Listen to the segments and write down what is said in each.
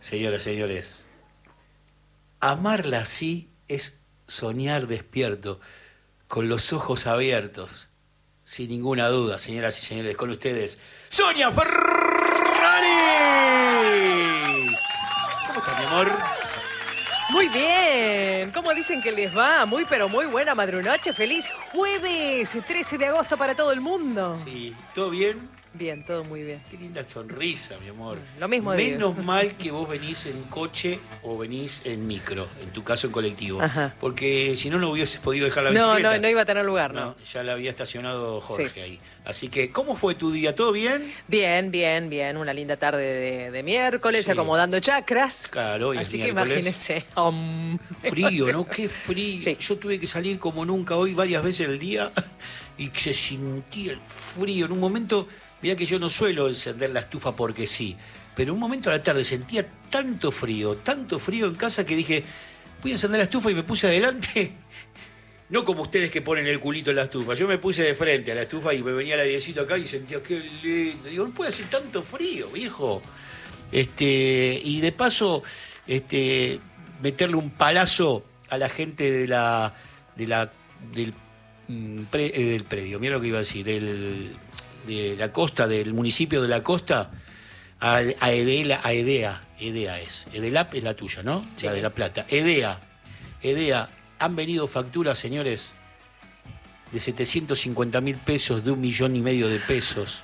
Señoras, señores, amarla así es soñar despierto, con los ojos abiertos, sin ninguna duda, señoras y señores, con ustedes, Sonia Ferraris. ¿Cómo está, mi amor? Muy bien, ¿cómo dicen que les va? Muy pero muy buena madrunoche, feliz jueves, 13 de agosto para todo el mundo. Sí, ¿todo bien? Bien, todo muy bien. Qué linda sonrisa, mi amor. Lo mismo digo. Menos mal que vos venís en coche o venís en micro, en tu caso en colectivo. Ajá. Porque si no, no hubieses podido dejar la bicicleta. No iba a tener lugar, ¿no? No, ya la había estacionado Jorge Sí. ahí. Así que, ¿cómo fue tu día? ¿Todo bien? Bien, una linda tarde de miércoles, Sí. acomodando chakras. Claro, hoy es Así que miércoles. imagínese. Frío, ¿no? Qué frío. Sí. Yo tuve que salir como nunca hoy varias veces al día y se sentía el frío. En un momento, mirá que yo no suelo encender la estufa porque sí, pero en un momento a la tarde sentía tanto frío en casa que dije, voy a encender la estufa y me puse adelante. No como ustedes que ponen el culito en la estufa. Yo me puse de frente a la estufa y me venía el airecito acá y sentía qué lindo. Digo, no puede hacer tanto frío, viejo. Y de paso, meterle un palazo a la gente del predio, mira lo que iba a decir, de la costa, del municipio de la costa, a EDEA es. EDELAP es la tuya, ¿no? Sí. La de La Plata. EDEA, han venido facturas, señores, de 750.000 pesos, de 1,5 millones de pesos.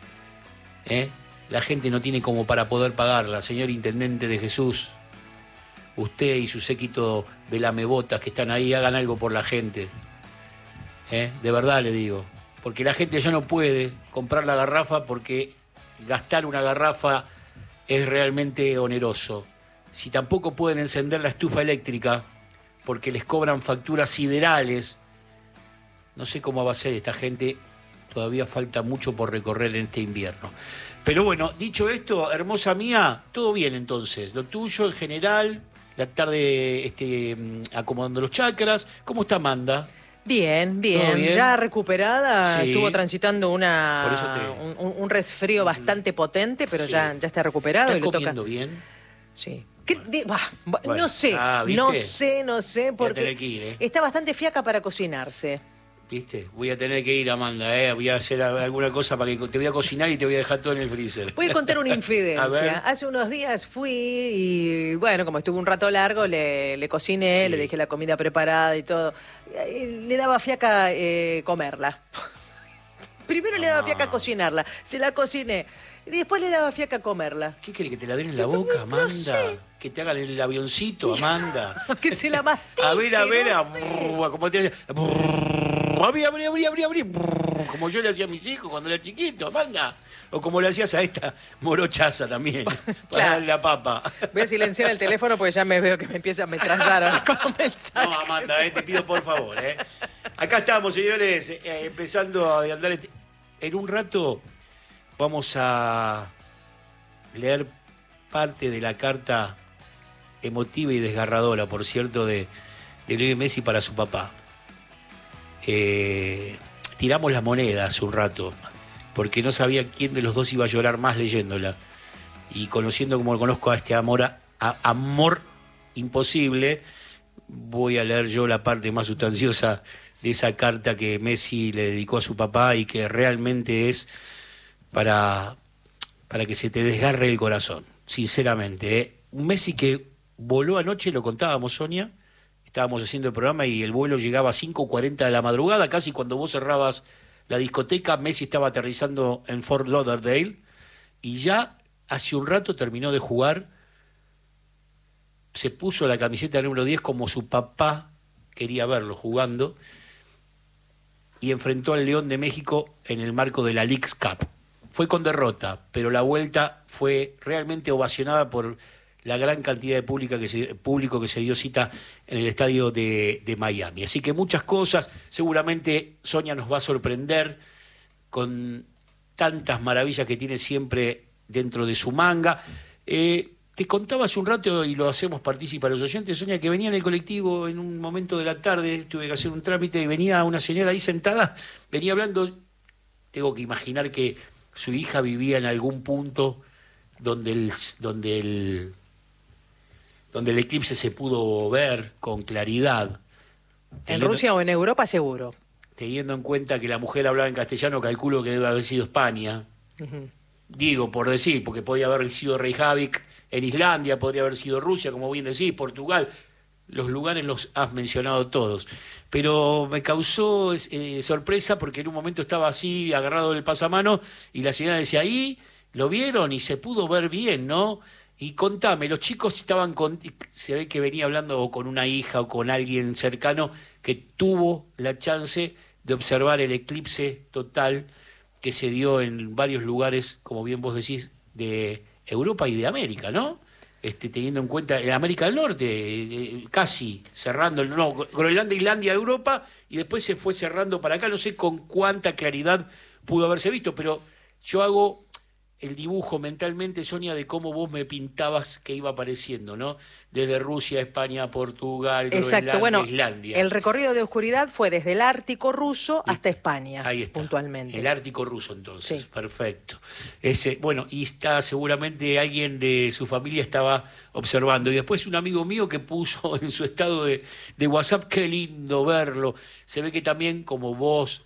La gente no tiene como para poder pagarla. Señor Intendente de Jesús, usted y su séquito de lamebotas que están ahí, hagan algo por la gente. De verdad le digo. Porque la gente ya no puede comprar la garrafa porque gastar una garrafa es realmente oneroso. Si tampoco pueden encender la estufa eléctrica porque les cobran facturas siderales, no sé cómo va a ser esta gente. Todavía falta mucho por recorrer en este invierno. Pero bueno, dicho esto, hermosa mía, todo bien entonces. Lo tuyo en general, la tarde acomodando los chakras. ¿Cómo está Amanda? Bien, ¿Todo bien? ya recuperada, Sí. estuvo transitando Por eso un resfrío bastante potente, pero Sí. ya está recuperado. ¿Estás Y le toca. comiendo bien? Sí. Bueno. No sé, ¿Viste? no sé, Voy a porque tener que ir, está bastante fiaca para cocinarse. ¿Viste? Voy a tener que ir, Amanda, Voy a hacer alguna cosa para que te voy a cocinar y te voy a dejar todo en el freezer. Voy a contar una A ver. infidencia. Hace unos días fui y, bueno, como estuve un rato largo, le cociné, Sí. le dejé la comida preparada y todo. Y le daba fiaca comerla. Primero le daba fiaca cocinarla, se la cociné. Y después le daba fiaca comerla. ¿Qué querés que te la den en la boca, Amanda? No sé. Que te hagan el avioncito, Amanda. Que se la mastique. A ver, no sé. como te hacía. Abrí. Como yo le hacía a mis hijos cuando era chiquito, Amanda. O como le hacías a esta morochaza también, para Claro. darle la papa. Voy a silenciar el teléfono porque ya me veo que me empieza a metrallar ahora con mensajes. No, Amanda, te pido por favor. Acá estamos, señores, empezando a andar. En un rato vamos a leer parte de la carta emotiva y desgarradora, por cierto, de Lionel Messi para su papá. Tiramos la moneda hace un rato, porque no sabía quién de los dos iba a llorar más leyéndola. Y conociendo como lo conozco a este amor imposible, voy a leer yo la parte más sustanciosa de esa carta que Messi le dedicó a su papá y que realmente es para que se te desgarre el corazón, sinceramente. Un Messi que voló anoche, lo contábamos, Sonia, estábamos haciendo el programa y el vuelo llegaba a 5:40 de la madrugada, casi cuando vos cerrabas la discoteca. Messi estaba aterrizando en Fort Lauderdale y ya hace un rato terminó de jugar, se puso la camiseta número 10 como su papá quería verlo jugando y enfrentó al León de México en el marco de la Leagues Cup. Fue con derrota, pero la vuelta fue realmente ovacionada por la gran cantidad de público que se dio cita en el estadio de Miami. Así que muchas cosas, seguramente Sonia nos va a sorprender con tantas maravillas que tiene siempre dentro de su manga. Te contaba hace un rato, y lo hacemos partícipe a los oyentes, Sonia, que venía en el colectivo en un momento de la tarde, tuve que hacer un trámite y venía una señora ahí sentada, venía hablando. Tengo que imaginar que su hija vivía en algún punto donde el donde el eclipse se pudo ver con claridad. En Rusia o en Europa, seguro. Teniendo en cuenta que la mujer hablaba en castellano, calculo que debe haber sido España. Ujú. Digo, por decir, porque podía haber sido Reykjavik en Islandia, podría haber sido Rusia, como bien decís, Portugal. Los lugares los has mencionado todos. Pero me causó sorpresa porque en un momento estaba así, agarrado del pasamano, y la señora decía, ahí lo vieron y se pudo ver bien, ¿no? Y contame, los chicos estaban se ve que venía hablando o con una hija o con alguien cercano que tuvo la chance de observar el eclipse total que se dio en varios lugares, como bien vos decís, de Europa y de América, ¿no? Teniendo en cuenta en América del Norte, casi cerrando, no, Groenlandia, Islandia, Europa, y después se fue cerrando para acá, no sé con cuánta claridad pudo haberse visto, pero yo hago el dibujo mentalmente, Sonia, de cómo vos me pintabas que iba apareciendo, ¿no? Desde Rusia, España, Portugal, Exacto. Groenlandia, Bueno, Islandia. el recorrido de oscuridad fue desde el Ártico ruso hasta España, Ahí está. puntualmente. El Ártico ruso, entonces. Sí. Perfecto. Bueno, y está seguramente alguien de su familia estaba observando. Y después un amigo mío que puso en su estado de WhatsApp, qué lindo verlo. Se ve que también, como vos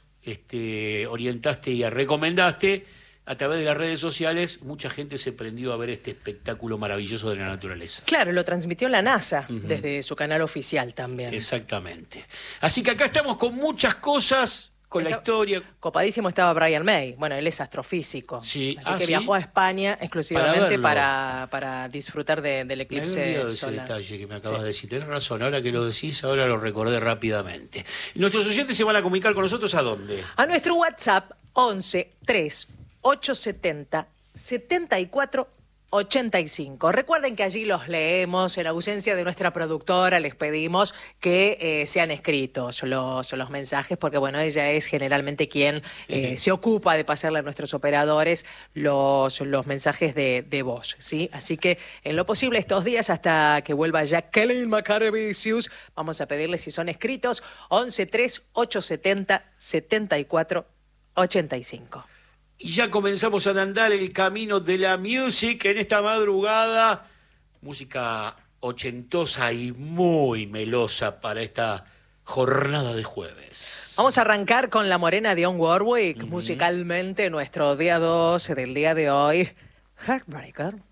orientaste y recomendaste, a través de las redes sociales, mucha gente se prendió a ver este espectáculo maravilloso de la naturaleza. Claro, lo transmitió la NASA desde su canal oficial también. Exactamente. Así que acá estamos con muchas cosas, con la historia. Copadísimo estaba Brian May. Bueno, él es astrofísico. Sí. Así que ¿sí? viajó a España exclusivamente verlo. para disfrutar del Me había eclipse olvidado de ese solar. detalle que me acabas de decir. Tenés razón, ahora que lo decís, ahora lo recordé rápidamente. ¿Nuestros oyentes se van a comunicar con nosotros a dónde? A nuestro WhatsApp 11 3 870 74 85. Recuerden que allí los leemos. En ausencia de nuestra productora les pedimos que sean escritos los mensajes, porque bueno, ella es generalmente quien se ocupa de pasarle a nuestros operadores los mensajes de voz, ¿sí? Así que en lo posible estos días, hasta que vuelva Jacqueline Macarevicius, vamos a pedirles si son escritos 11 3 870 74 85. Y ya comenzamos a andar el camino de la music en esta madrugada. Música ochentosa y muy melosa para esta jornada de jueves. Vamos a arrancar con La Morena de Dionne Warwick, musicalmente nuestro día 12 del día de hoy, Heartbreaker.